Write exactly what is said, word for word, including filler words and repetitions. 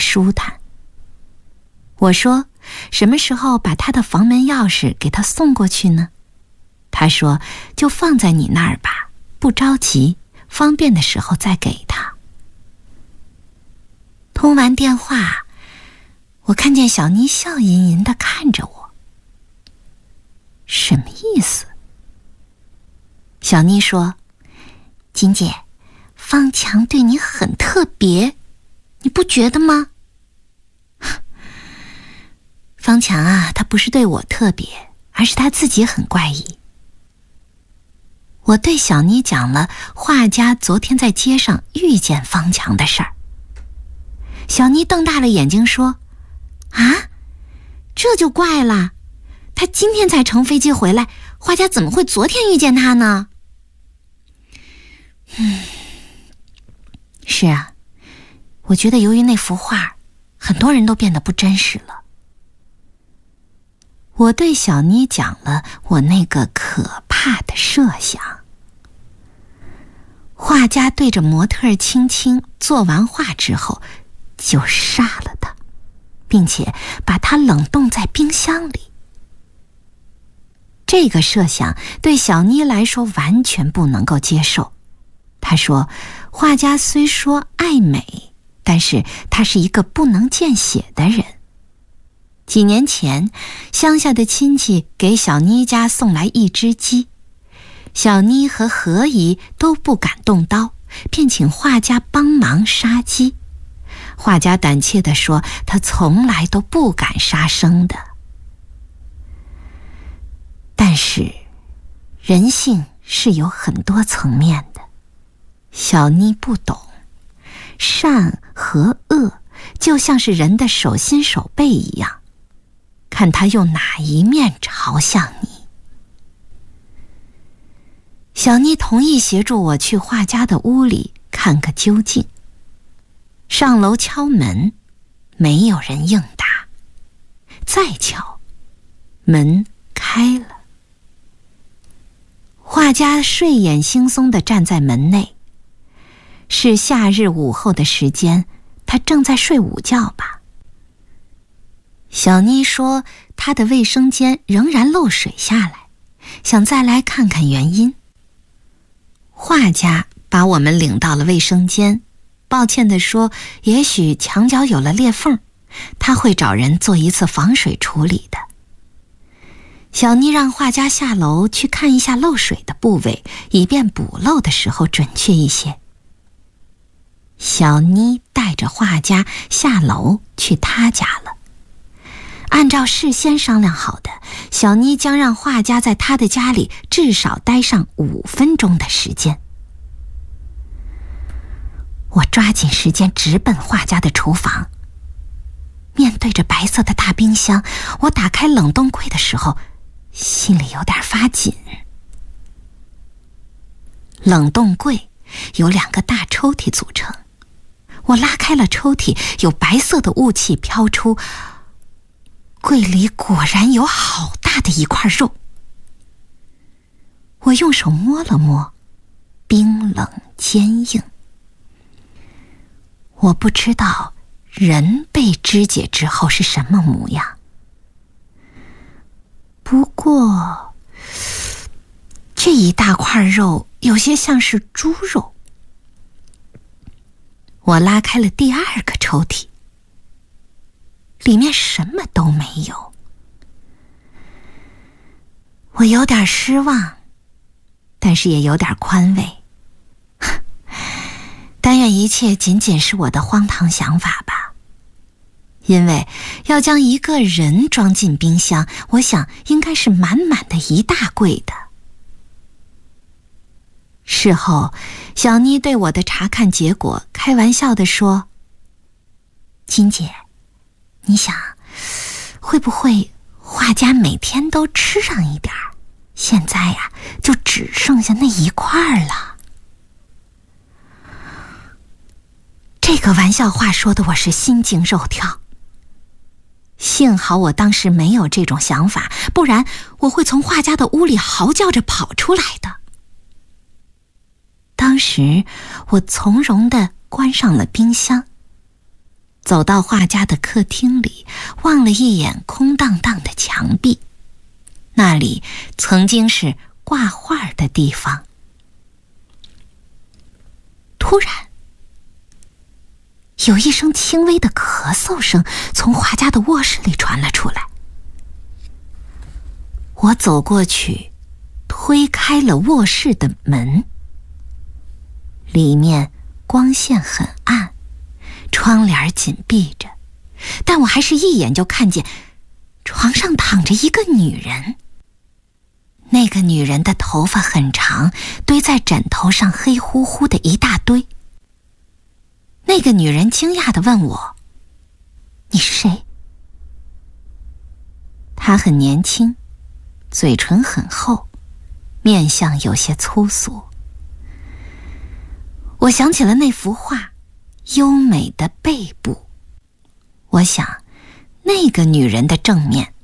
舒坦。我说，什么时候把他的房门钥匙给他送过去呢？他说，就放在你那儿吧，不着急，方便的时候再给他。通完电话，我看见小妮笑吟吟地看着我。什么意思？小妮说，金姐，方强对你很特别，你不觉得吗？方强啊，他不是对我特别，而是他自己很怪异。我对小妮讲了画家昨天在街上遇见方强的事儿。小妮瞪大了眼睛说，啊，这就怪了，他今天才乘飞机回来，画家怎么会昨天遇见他呢？嗯，是啊，我觉得由于那幅画，很多人都变得不真实了。我对小妮讲了我那个可怕的设想。画家对着模特轻轻做完画之后，就杀了他，并且把他冷冻在冰箱里。这个设想对小妮来说完全不能够接受。她说，画家虽说爱美，但是他是一个不能见血的人。几年前，乡下的亲戚给小妮家送来一只鸡，小妮和何姨都不敢动刀，便请画家帮忙杀鸡。画家胆怯地说，他从来都不敢杀生的。但是，人性是有很多层面的，小妮不懂，善和恶就像是人的手心手背一样，看他用哪一面朝向你。小妮同意协助我去画家的屋里看个究竟。上楼敲门，没有人应答。再敲，门开了。画家睡眼惺忪地站在门内。是夏日午后的时间，他正在睡午觉吧。小妮说，她的卫生间仍然漏水下来，想再来看看原因。画家把我们领到了卫生间，抱歉地说，也许墙角有了裂缝，他会找人做一次防水处理的。小妮让画家下楼去看一下漏水的部位，以便补漏的时候准确一些。小妮带着画家下楼去他家了。按照事先商量好的，小妮将让画家在他的家里至少待上五分钟的时间。我抓紧时间直奔画家的厨房。面对着白色的大冰箱，我打开冷冻柜的时候，心里有点发紧。冷冻柜由两个大抽屉组成，我拉开了抽屉，有白色的雾气飘出，柜里果然有好大的一块肉。我用手摸了摸，冰冷坚硬。我不知道人被肢解之后是什么模样，不过这一大块肉有些像是猪肉。我拉开了第二个抽屉，里面什么都没有。我有点失望，但是也有点宽慰。但愿一切仅仅是我的荒唐想法吧。因为要将一个人装进冰箱，我想应该是满满的一大柜的。事后，小妮对我的查看结果开玩笑地说：“金姐，你想，会不会画家每天都吃上一点儿，现在呀，就只剩下那一块了？”这个玩笑话说的我是心惊肉跳。幸好我当时没有这种想法，不然我会从画家的屋里嚎叫着跑出来的。当时我从容地关上了冰箱， 走到画家的客厅里，望了一眼空荡荡的墙壁，那里曾经是挂画的地方。突然，有一声轻微的咳嗽声从画家的卧室里传了出来。我走过去，推开了卧室的门。里面光线很暗，窗帘紧闭着，但我还是一眼就看见床上躺着一个女人。那个女人的头发很长，堆在枕头上黑乎乎的一大堆。那个女人惊讶地问我：“你是谁？”她很年轻，嘴唇很厚，面相有些粗俗。我想起了那幅画，优美的背部。我想，那个女人的正面